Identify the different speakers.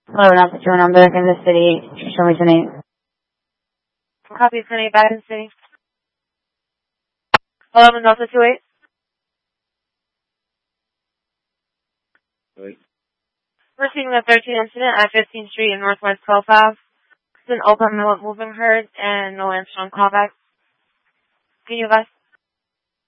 Speaker 1: Hello, not the I'm back in the city. Show me tonight.
Speaker 2: Copy tonight, back in the city. 11 Delta 28.
Speaker 3: Right.
Speaker 2: Receiving a 13 incident at 15th Street and Northwest 12th Ave. It's an open moving herd and no answer on callback. Can you guys?